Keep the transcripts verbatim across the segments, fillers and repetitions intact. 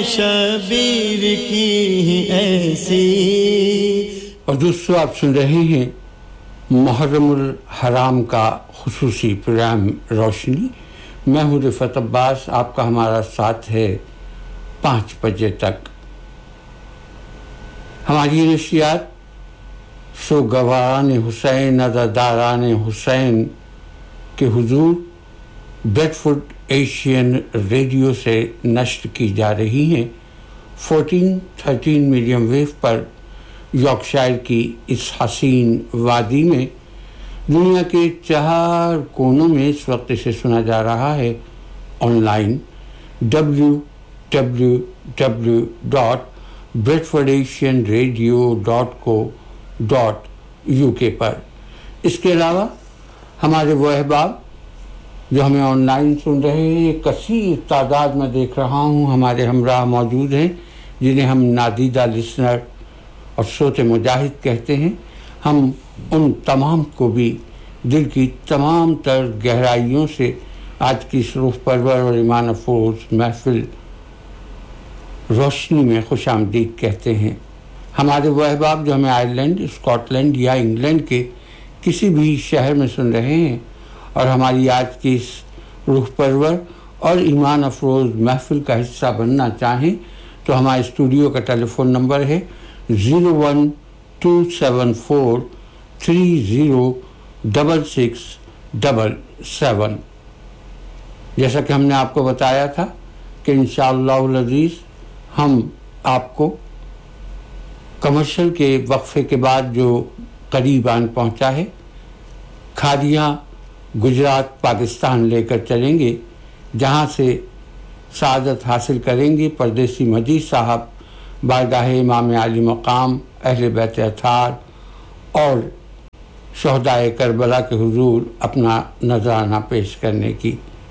شبیر کی ہی ایسی. اور دوستو آپ سن رہے ہیں محرم الحرام کا خصوصی پروگرام روشنی. میں ہوں رفعت عباس، آپ کا ہمارا ساتھ ہے پانچ بجے تک. ہماری نشریات سوگواران حسین عزاداران حسین کے حضور بریڈ فوڈ ایشین ریڈیو سے نشر کی جا رہی ہیں. فورٹین تھرٹین میڈیم ویو پر یارکشائر کی اس حسین وادی میں دنیا کے چار کونوں میں اس وقت اسے سنا جا رہا ہے on line W W W dot bread food Asian radio dot کو ڈاٹ یو کے پر. اس کے علاوہ ہمارے وہ احباب جو ہمیں آن لائن سن رہے ہیں، کثیر تعداد میں دیکھ رہا ہوں ہمارے ہمراہ موجود ہیں جنہیں ہم نادیدہ لسنر اور صوت مجاہد کہتے ہیں. ہم ان تمام کو بھی دل کی تمام تر گہرائیوں سے آج کی اس روح پرور اور ایمان افروز محفل روشنی میں خوش آمدید کہتے ہیں. ہمارے وہ احباب جو ہمیں آئرلینڈ، اسکاٹ لینڈ یا انگلینڈ کے کسی بھی شہر میں سن رہے ہیں اور ہماری آج کی اس روح پرور اور ایمان افروز محفل کا حصہ بننا چاہیں تو ہمارے اسٹوڈیو کا ٹیلی فون نمبر ہے zero one to seven four three zero double six double seven. جیسا کہ ہم نے آپ کو بتایا تھا کہ انشاءاللہ العزیز ہم آپ کو کمرشل کے وقفے کے بعد جو قریب آن پہنچا ہے کھادیاں گجرات پاکستان لے کر چلیں گے، جہاں سے سعادت حاصل کریں گے پردیسی مجید صاحب بارگاہ امام عالی مقام اہل بیت اطہار اور شہدائے کربلا کے حضور اپنا نذرانہ پیش کرنے کی.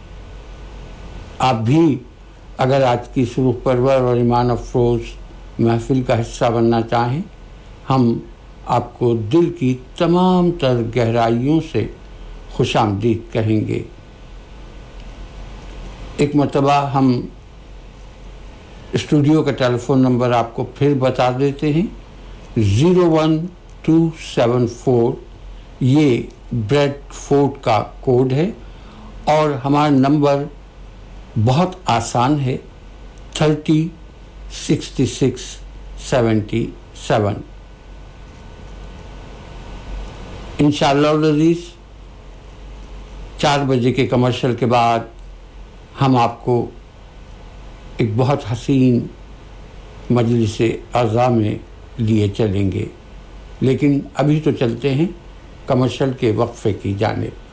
آپ بھی اگر آج کی روح پرور اور ایمان افروز محفل کا حصہ بننا چاہیں، ہم آپ کو دل کی تمام تر گہرائیوں سے خوش آمدید کہیں گے. ایک مرتبہ ہم اسٹوڈیو کا ٹیلی فون نمبر آپ کو پھر بتا دیتے ہیں zero one to seven four, یہ بریڈ فوڈ کا کوڈ ہے اور ہمارا نمبر بہت آسان ہے thirty sixty six seventy seven. انشاءاللہ العزیز چار بجے کے کمرشل کے بعد ہم آپ کو ایک بہت حسین مجلس اعضاء میں لیے چلیں گے، لیکن ابھی تو چلتے ہیں کمرشل کے وقفے کی جانب.